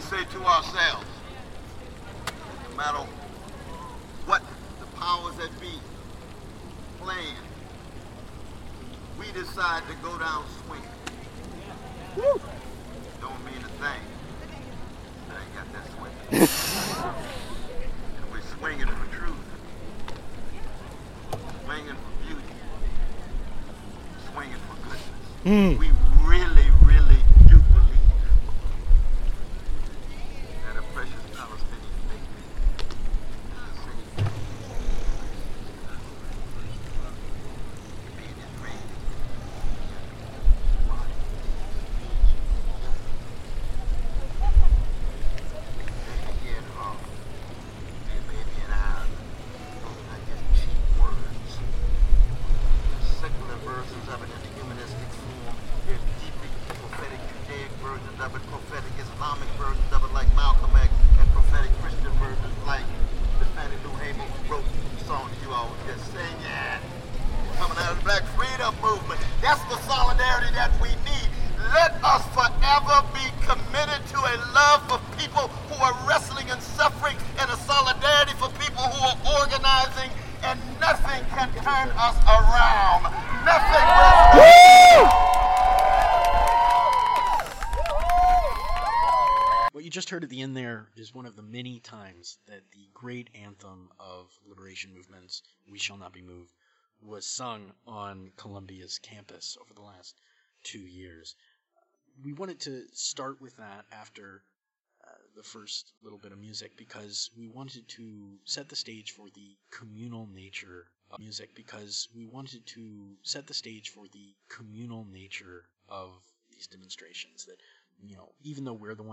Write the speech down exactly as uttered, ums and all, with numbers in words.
say to ourselves, no matter what the powers that be plan, we decide to go down swinging. Woo! Don't mean a thing. I ain't got that swing. And we're swinging for truth, swinging for beauty, swinging for goodness. Mm. We really, really do believe that a precious Palestinian baby is the same thing. Being Israeli. Baby in her. Baby in Ireland. Those are not just cheap words. Secular versions of it in the humanistic form. There's deeply prophetic Judaic versions of it, prophetic Islamic versions of it like Malcolm X, and prophetic Christian versions like the Fannie Lou Hamer who wrote the song you all were just singing. Coming out of the Black Freedom Movement. That's the solidarity that we need. Let us forever be committed to a love for people who are wrestling and suffering, and a solidarity for people who are organizing, and nothing can turn us around. Nothing will. What you just heard at the end there is one of the many times that the great anthem of liberation movements, We Shall Not Be Moved, was sung on Columbia's campus over the last two years. We wanted to start with that after uh, the first little bit of music because we wanted to set the stage for the communal nature of music because we wanted to set the stage for the communal nature of these demonstrations that, you know, even though we're the ones